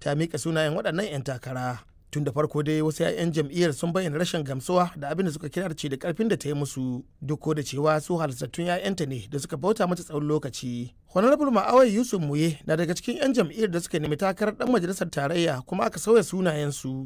ta miƙa sunayen waɗannan 'yan takara. Tun da farko dai wasu 'ya'yan jam'iyyar sun bayyana rashin gamsuwa da abin da suka kira ce da karfin da ta yi musu, duk da cewa su halittattun 'ya'yanta ne da suka bauta mata tsawon lokaci. Honorable Ma'awai Yusuf Muye na daga cikin 'yan jam'iyyar da suka nemi takarar dan majalisar tarayya kuma aka sauya sunayensu.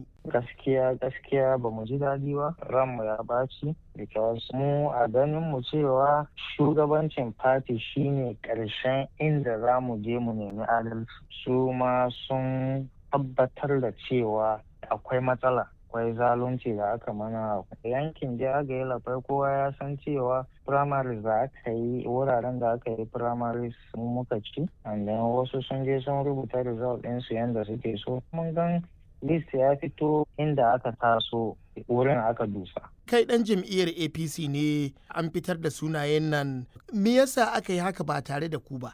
Gaskiya ba mu ji daɗi ba, ranmu ya baci, because mu a ganin mu cewa shugabancin party shine ƙarshen inda za mu je mu nemi adalci. Su ma sun tabbatar da cewa akwai matsala, akwai zalunci da aka mana yankin Jagaye Lafai. Kowa ya san cewa primaries da aka yi, wuraren da aka yi primaries muka ci, and then wasu sun je sun rubuta result ɗinsu yadda suke so. Mun gan list ya fito inda aka taso, wurin aka dusa. Kai ɗan jam'iyyar APC ne, an fitar da sunayen nan, me yasa aka yi haka ba tare da ku ba?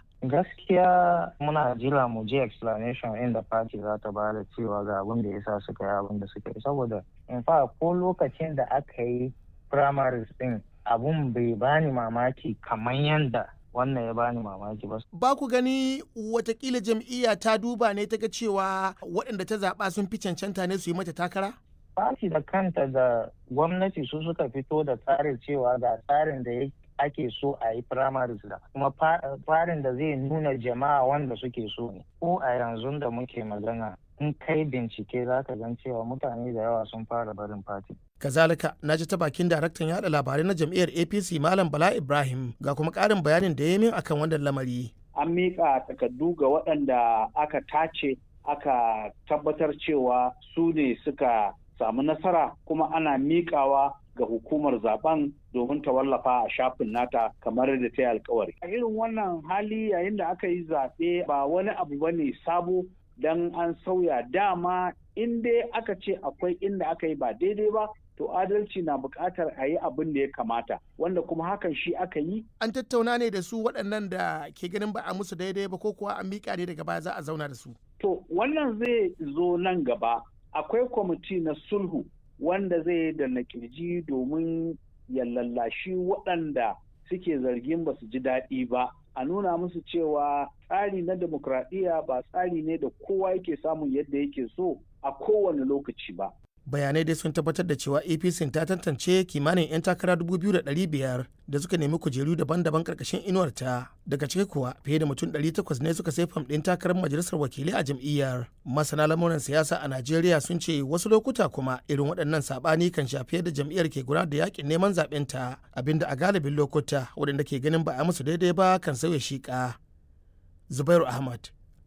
Gaskiya muna jira mu je explanation inda party za ta ba da cewa ga abin da yasa suka yi abin da suka yi, saboda in fa ko lokacin da aka yi primaries din abun bai bani mamaki kamar yanda wannan ya bani mamaki ba. Ba ku gani watakila jam'iyya ta duba ne ta ga cewa waɗanda ta zaɓa sun fi cancanta ne su yi mata takara? Party da kanta da gwamnati su suka fito da tsarin cewa ga tsarin da ake so a yi primaries da kuma farin da zai nuna jama'a wanda suke so ne. Ko a yanzu da muke magana in kai bincike za ka gan cewa mutane da yawa sun fara barin party. Kazalika na ji ta bakin daraktan yada labarai na jam'iyyar APC Malam Bala Ibrahim ga kuma ƙarin bayanin da ya min akan wannan lamari. An miƙa takardu ga waɗanda aka tace aka tabbatar cewa su ne suka samu nasara, kuma ana miƙawa ga hukumar zaben domin ta wallafa a shafin nata kamar da ta yi alkawari. A irin wannan hali yayin da aka yi zaɓe ba wani abu ba ne sabo don an sauya, dama in dai aka ce akwai inda aka yi ba daidai ba to adalci na buƙatar a yi abin da ya kamata, wanda kuma hakan shi aka yi. An tattauna ne da su waɗannan da ke ganin ba a musu daidai ba, ko kuwa an miƙa ne daga baya za a zauna da su? To wannan zai zo nan gaba. Akwai kwamiti na sulhu wanda zai yi da nakirji domin ya lallashi waɗanda suke zargin ba su ji daɗi ba, a nuna musu cewa tsari na demokradiyya ba tsari ne da kowa yake samun yadda yake so a kowane lokaci ba. Bayanai dai sun tabbatar da cewa APC ta tantance kimanin 'yan takara 2,500 da suka nemi kujeru daban-daban karkashin inuwarta. Daga ciki kuwa fiye da mutum 800 ne suka sai fam ɗin takarar majalisar wakilai a jam'iyyar. Masana lamuran siyasa a Najeriya sun ce wasu lokuta kuma irin waɗannan saɓani kan shafi yadda jam'iyyar ke gudanar da yakin neman zaɓen ta, abinda a galibin lokuta waɗanda ke ganin ba a musu daidai ba kan sauya shiƙa. Zubairu Ahmad,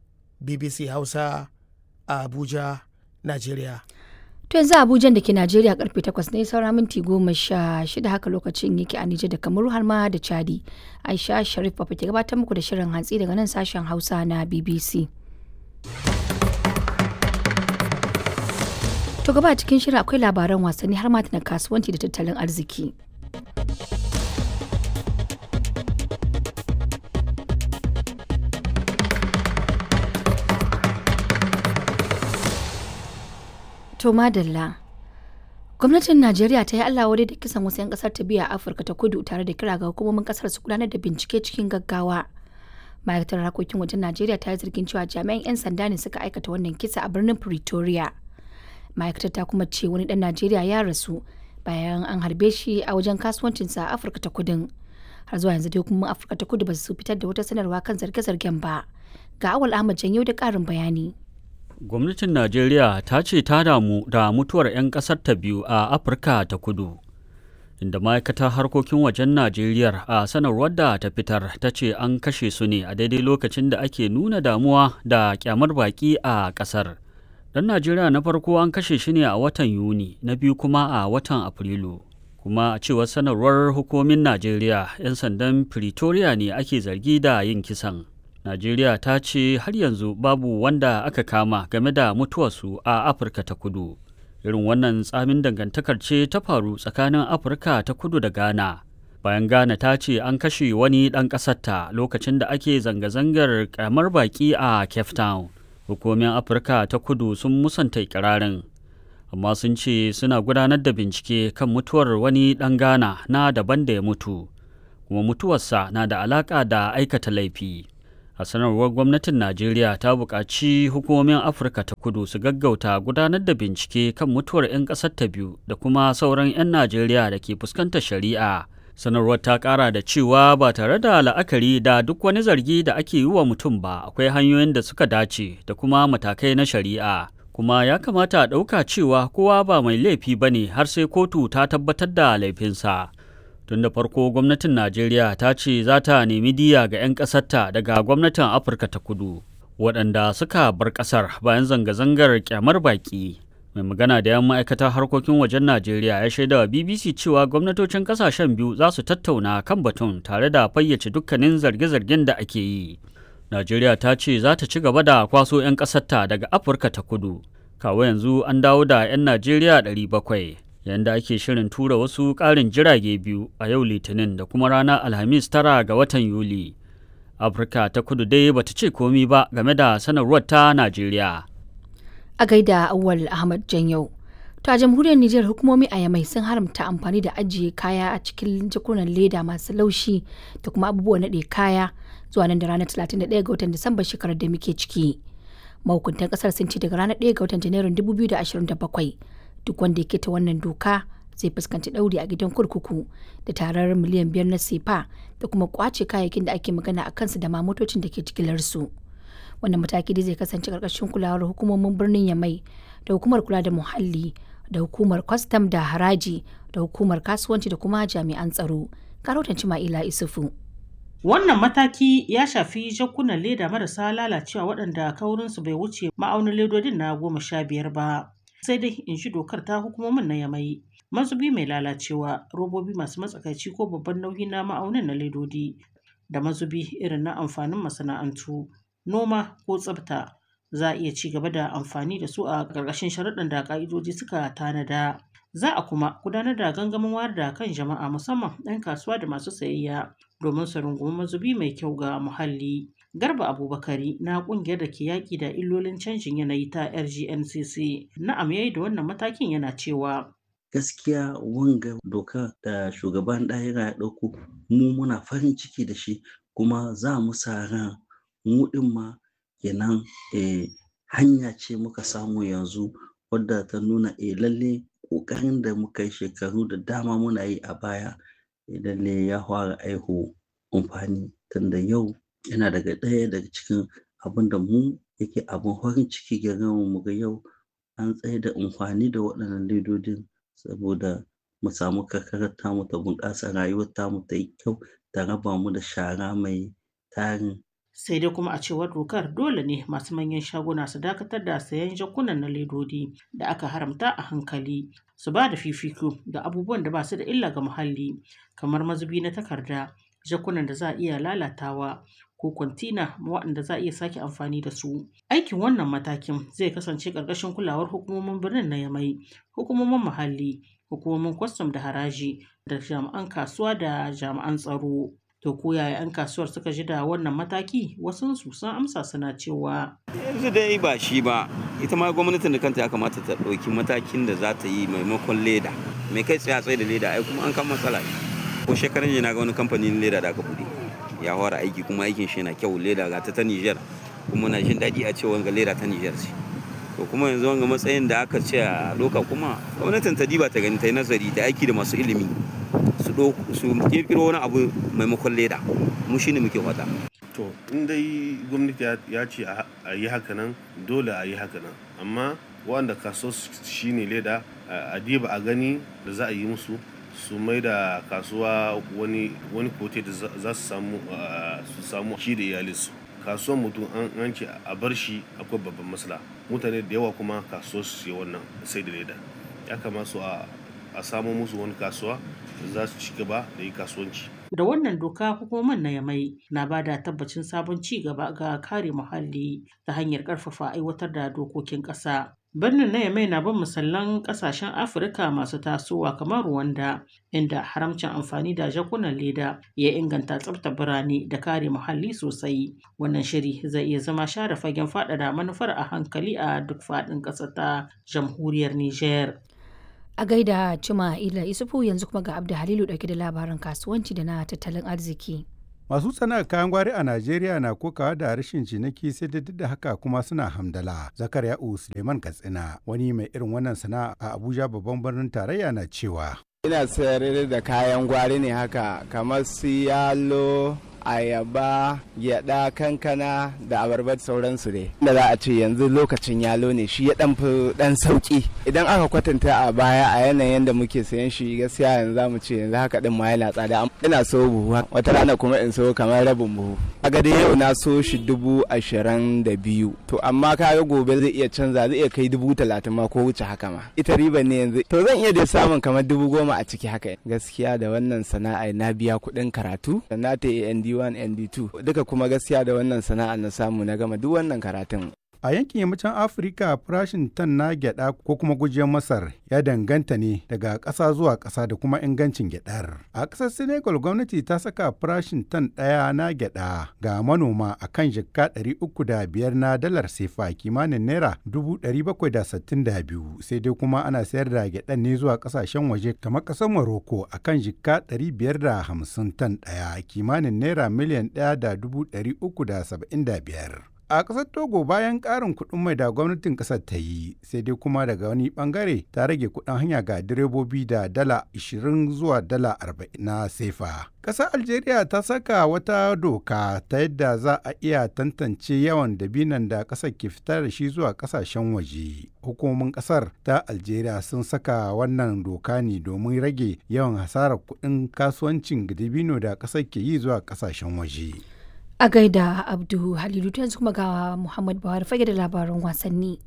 BBC Hausa, a Abuja, Najeriya. To yanzu Abuja da ke Najeriya karfe 8 ne saura minti 16 haka lokacin yake a Nijar da Kamaru har ma da Chadi. Aisha Sharif Papa ke gabatar muku da shirin hantsi daga nan sashen Hausa na BBC. To gaba a cikin shirin akwai labaran wasanni har ma na kasuwanci da tattalin arziki. To madalla. Gwamnatin Najeriya ta yi Allah wadai da kisan wasu 'yan kasar ta biya a Afirka ta Kudu tare da kira ga hukumomin kasar su gudanar da bincike cikin gaggawa. Ma'aikatar harkokin wajen Najeriya ta yi zargin cewa jami'an 'yan sanda ne suka aikata wannan kisa a birnin Pretoria. Ma'aikatar ta kuma ce wani dan Najeriya ya rasu bayan an harbe shi a wajen kasuwancinsa a Afirka ta Kudun. Har zuwa yanzu dai hukumomin Afirka ta Kudu ba su fitar da wata sanarwa kan zarge-zargen ba. Ga Awal Ahmad Janyo da ƙarin bayani. Gwamnatin Najeriya ta ce ta damu da mutuwar 'yan ƙasar ta biyu a Afirka ta Kudu, inda ma'aikatar harkokin wajen Najeriya a sanarwar da ta fitar ta ce an kashe su ne a daidai lokacin da ake nuna damuwa da kyamar baƙi a ƙasar. Ɗan Najeriya na farko an kashe shi ne a watan Yuni, na biyu kuma a watan Afrilu. Kuma a cewar sanarwar hukumomin Najeriya, 'yan sandan Pretoria ne ake zargi da yin kisan. Najeriya ta ce har yanzu babu wanda aka kama game da mutuwarsu a Afirka ta Kudu. Irin wannan tsamin dangantakar ce ta faru tsakanin Afirka ta Kudu da Ghana. Bayan Ghana ta ce an kashe wani ɗan ƙasarta lokacin da ake zanga-zangar ƙyamar baƙi a Cape Town. Hukumomin Afirka ta Kudu sun musanta ikirarin, amma sun ce suna gudanar da bincike kan mutuwar wani ɗan Ghana na daban da ya mutu, kuma mutuwarsa na da alaƙa da aikata laifi. A sanarwar gwamnatin Najeriya ta buƙaci hukumomin Afirka ta Kudu su gaggauta gudanar da bincike kan mutuwar 'yan ƙasar ta biyu da kuma sauran 'yan Najeriya da ke fuskantar shari'a. Sanarwar ta ƙara da cewa ba tare da la'akari da duk wani zargi da ake yi wa mutum ba, akwai hanyoyin da suka dace da kuma matakai na shari'a. Kuma ya kamata a ɗauka cewa kowa ba mai laifi ba ne har sai kotu ta tabbatar da laifinsa. Tun da farko gwamnatin Najeriya ta ce za ta nemi diya ga 'yan ƙasarta daga gwamnatin Afirka ta Kudu, waɗanda suka bar ƙasar bayan zanga-zangar ƙyamar baƙi. Mai magana da 'yan ma'aikatar harkokin wajen Najeriya ya shaida wa BBC cewa gwamnatocin ƙasashen biyu za su tattauna kan batun tare da fayyace dukkanin zarge-zargen da ake yi. Najeriya ta ce za ta ci gaba da kwaso 'yan ƙasarta daga Afirka ta Kudu. Kawo yanzu an dawo da 'yan Najeriya 700. Yayin da ake shirin tura wasu ƙarin jirage biyu a yau Litinin da kuma ranar Alhamis 9 ga watan Yuli. Afirka ta Kudu dai bata ce komi ba game da sanarwar ta Najeriya. A gaida Awwal Ahmad Janyau. To a jamhuriyar Nijar hukumomi a Yamai sun haramta amfani da ajiye kaya a cikin jakunan leda masu laushi da kuma abubuwan naɗe kaya zuwa nan da ranar 31 ga watan Disamba shekarar da muke ciki. Mahukuntan kasar sun ce daga ranar 1 ga watan Janairun 2027 duk wanda ya keta wannan doka zai fuskanci ɗauri a gidan kurkuku da tarar miliyan 5 na sefa da kuma kwace kayayyakin da ake magana a kansu da ma motocin da ke jigilarsu. Wannan mataki dai zai kasance karkashin kulawar hukumomin birnin Yamai da hukumar kula da muhalli da hukumar kwastam da haraji da hukumar kasuwanci da kuma jami'an tsaro. Karotan Cima'ila Isufu. Wannan mataki ya shafi jakunan leda marasa lalacewa waɗanda kaurinsu bai wuce ma'aunin ledodin na 15 ba. Sai dai in shi dokar ta hukumomin na Yamai. Mazubi mai lalacewa, robobi masu matsakaici ko babban nauyi na ma'aunin na ledodi, da mazubi irin na amfanin masana'antu, noma ko tsafta za a iya ci gaba da amfani da su a ƙarƙashin sharuɗan da ƙa'idoji suka tanada. Za a kuma gudanar da gangamin wayar da kan jama'a musamman 'yan kasuwa da masu sayayya domin su rungumi mazubi mai kyau ga muhalli. Garba Abubakari na ƙungiyar da ke yaƙi da illolin canjin yanayi ta RGNCC na'am yayi da wannan matakin yana cewa gaskiya wanga doka da shugaban ɗahira ya ɗauko mu muna farin ciki da shi kuma za mu sa ran mu ɗin ma kenan hanya ce muka samu yanzu wadda ta nuna lalle ƙoƙarin da muka yi shekaru da dama muna yi a baya lalle ya fara aiho amfani tunda yau yana ɗaya daga cikin abin da mu yake abin farin ciki ga mu ga yau an tsaye da amfani da waɗannan ledodin saboda mu samu karkarar tamu ta bunƙasa rayuwar tamu ta yi kyau ta raba mu da shara mai tarin. Sai dai kuma a cewar dokar dole ne masu manyan shaguna su dakatar da sayan jakunan na ledodi da aka haramta a hankali, su ba da fifiko ga abubuwan da ba su da illa ga muhalli kamar mazubi na takarda, jakunan da za a iya lalatawa ko kwantina waɗanda za a iya sake amfani da su. Aikin wannan matakin zai kasance ƙarƙashin kulawar hukumomin birnin na Yamai, hukumomin muhalli, hukumomin kwastam da haraji da jami'an kasuwa da jami'an tsaro. To ko yaya 'yan kasuwar suka ji da wannan mataki? Wasu su sun amsa suna cewa yanzu dai ba shi ba, ita ma gwamnatin da kanta ya kamata ta ɗauki matakin da za ta yi maimakon leda. Mai kai tsaye da leda ai kuma an kan matsala. Ko shekaran jiya na ga wani kamfanin leda da aka buɗe ya fara aiki kuma aikin shi na kyau, leda ga ta Niger kuma na jin daɗi a ce wanga leda ta Niger ce. To kuma yanzu wanga matsayin da aka ce a doka kuma gwamnatin ta diba ta gani ta yi nazari da aiki da masu ilimi su kirkiro wani abu maimakon leda, mu shine muke wata. To in dai gwamnati ya ce a yi haka nan dole a yi haka nan, amma wanda kaso shine leda a diba a gani da za a yi musu su mai da kasuwa wani kote da za su samu shi da iyalinsu. Kasuwan mutum an ce a bar shi akwai babban matsala, mutane da yawa kuma kasuwar su wannan sai da leda. Ya kamata a samo musu wani kasuwa za su ci gaba da yi kasuwanci. Da wannan doka hukumomin na Yamai na ba da tabbacin sabon ci gaba ga kare muhalli ta hanyar ƙarfafa aiwatar da dokokin ƙasa. Birnin na Yamai na bin misalan ƙasashen Afirka masu tasowa kamar Rwanda, inda haramcin amfani da jakunan leda ya inganta tsaftar birane da kare muhalli sosai. Wannan shiri zai iya zama share fagen faɗaɗa manufar a hankali a duk faɗin ƙasar ta jamhuriyar Nijar. A gaida Cima'ila Isufu yanzu kuma ga Abda Halilu dauke da labaran kasuwanci da na tattalin arziki. Masu sana'ar kayan gwari a Najeriya na kokawa da rashin ciniki sai da duk da haka kuma suna hamdala. Zakariya'u Suleiman Katsina wani mai irin wannan sana'a a Abuja babban birnin tarayya na cewa. Ina sayar da kayan gwari ne haka kamar su yalo, ayaba, gyada, kankana da abarbar sauransu ne. Da za a ce yanzu lokacin yalo ne shi ya fi dan sauki. Idan aka kwatanta a baya a yanayin da muke sayan shi gaskiya yanzu zamu ce yanzu haka din ma yana tsada. Ina so buhu wata rana kuma in so kamar rabin buhu. Kaga dai yau na so shi 22,000 to amma kaga gobe zai iya canza zai iya kai 30,000 ma ko wuce haka ma. Ita riba ne yanzu to zan iya da samun kamar 10,000 a ciki haka. Gaskiya da wannan sana'a na biya kuɗin karatu da na ta ND1 ND2 duka kuma gaskiya da wannan sana'a na samu na gama duk wannan karatun. A yankin yammacin Afirka farashin tan na gyada ko kuma gujiyar Masar ya danganta ne daga ƙasa zuwa ƙasa da kuma ingancin gyadar. A ƙasar Senegal gwamnati ta saka farashin tan ɗaya na gyada ga manoma a kan jikka 305 na dalar sefa kimanin naira 762 sai dai kuma ana sayar da gyadan ne zuwa ƙasashen waje kamar ƙasar Morocco a kan jikka 550 tan ɗaya kimanin naira miliyan 1,375. A ƙasar Togo bayan ƙarin kuɗin mai da gwamnatin ƙasar ta yi sai dai kuma daga wani ɓangare ta rage kuɗin hanya ga direbobi da dala 20 zuwa dala 40 na sefa. Ƙasar Algeria ta saka wata doka ta yadda za a iya tantance yawan dabinan da ƙasar ke fitar da shi zuwa ƙasashen waje. Hukumomin ƙasar ta Algeria sun saka wannan doka ne domin rage yawan hasarar kuɗin kasuwancin dabino da ƙasar ke yi zuwa ƙasashen waje. A gaida Abdu Halilu ta yanzu kuma ga Muhammad Buhari fage da labaran wasanni.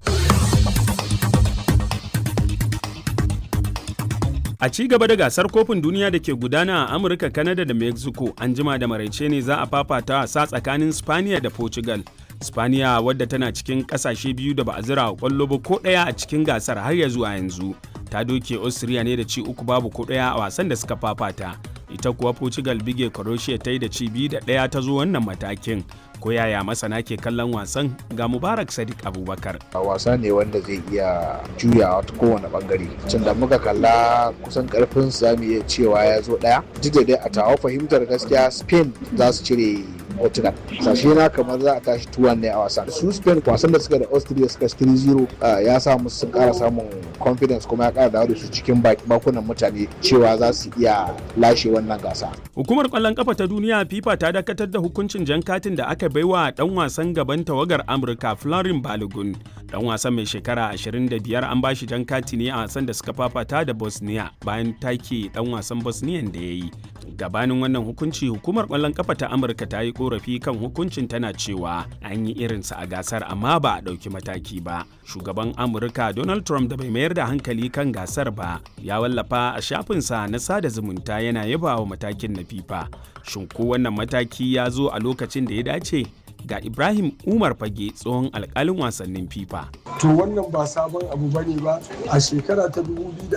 A ci gaba da gasar kofin duniya da ke gudana a Amurka, Canada da Mexico, an jima da maraice ne za a fafata wasa tsakanin Spaniya da Portugal. Spaniya wadda tana cikin kasashe biyu da ba a zira kwallo ba ko ɗaya a cikin gasar har ya zuwa yanzu. Ta doke Austria ne da ci 3-0 ko ɗaya a wasan da suka fafata. Ita kuwa Portugal bige Croatia ta yi da ci 2-1 ta zo wannan matakin. Ko yaya masana ke kallon wasan ga Mubarak Sadiq Abubakar. Wasa ne wanda zai iya juyawa ta kowane bangare. Tun da muka kalla kusan karfin zamu iya cewa ya zo daya. Duk da dai a tawo fahimtar gaskiya Spain za su cire Portugal. Sashe na kamar za a tashi 2-1 ne a wasan. Su Spain wasan da suka da Austria suka 3-0 ya sa musu sun kara samun confidence kuma ya kara dawo da su cikin bakunan mutane cewa za su iya lashe wannan gasa. Hukumar kwallon kafa ta duniya FIFA ta dakatar da hukuncin jan katin da aka baiwa dan wasan gaban tawagar Amurka Florin Balogun. Dan wasan mai shekara 25 an bashi jan kati ne a wasan da suka fafata da Bosnia bayan take dan wasan Bosnian da yayi. Gabanin wannan hukunci hukumar kwallon kafa ta Amurka ta yi korafi kan hukuncin tana cewa an yi irinsa a gasar amma ba a ɗauki mataki ba. Shugaban Amurka Donald Trump da bai mayar da hankali kan gasar ba ya wallafa a shafinsa na sada zumunta yana yaba wa matakin na FIFA. Shin ko wannan mataki ya zo a lokacin da ya dace? Ga Ibrahim Umar Fage tsohon alkalin wasannin FIFA. To wannan ba sabon abu bane ba, a shekara ta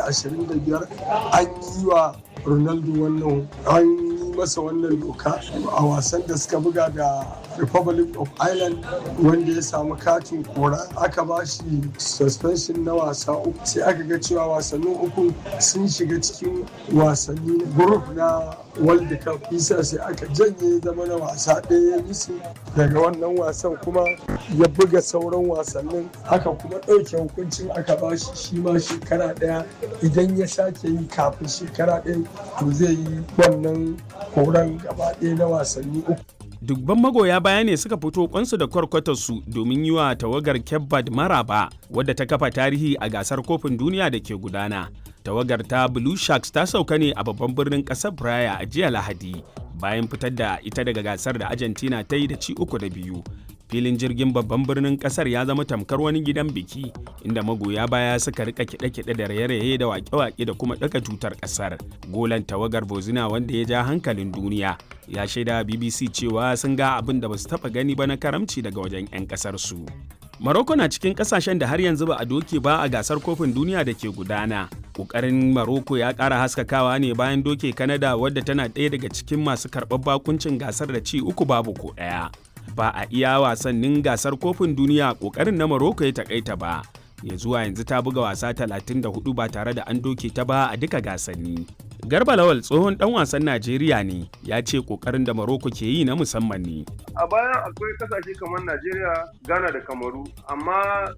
2025 an yi wa Ronaldo wannan an yi masa wannan doka a wasan da suka buga da Republic of Ireland wanda ya samu katin kora aka ba shi suspension na wasa uku sai aka ga cewa wasannin uku sun shiga cikin wasanni group na World Cup isa sai aka janye zama na wasa ɗaya ya nisu daga wannan wasan kuma ya buga sauran wasannin aka kuma ɗauke hukuncin aka ba shi ma shekara ɗaya idan ya sake yi kafin shekara ɗaya to zai yi wannan koran gaba ɗaya na wasanni uku. Dubban magoya baya ne suka fito kwansu da kwarkwatarsu domin yi wa tawagar Kebbad maraba wadda ta kafa tarihi a gasar kofin duniya da ke gudana. Tawagar ta Blue Sharks ta sauka ne a babban birnin ƙasar Praia a jiya Lahadi bayan fitar da ita daga gasar da Argentina ta yi da ci 3-2. Filin jirgin babban birnin kasar ya zama tamkar wani gidan biki inda magoya baya suka rika kiɗe-kiɗe da raye-raye da waƙe-waƙe da kuma ɗaga tutar ƙasar. Golan tawagar Bozina wanda ya ja hankalin duniya ya shaida BBC cewa sun ga abin da ba su taɓa gani ba na karamci daga wajen 'yan ƙasar su. Morocco na cikin ƙasashen da har yanzu ba a doke ba a gasar kofin duniya da ke gudana. Ƙoƙarin Morocco ya ƙara haskakawa ne bayan doke Canada wadda tana ɗaya daga cikin masu karɓar bakuncin gasar da ci 3-0 ko ɗaya. Ba a iya wasannin gasar kofin duniya kokarin na Morocco ya takaita ba. Ya zuwa yanzu ta buga wasa 34 ba tare da an doke ta ba a duka gasanni. Garba Lawal tsohon ɗan wasan Najeriya ne ya ce ƙoƙarin da Morocco ke yi na musamman ne. A baya akwai kasashe kamar Najeriya, Ghana da Kamaru, amma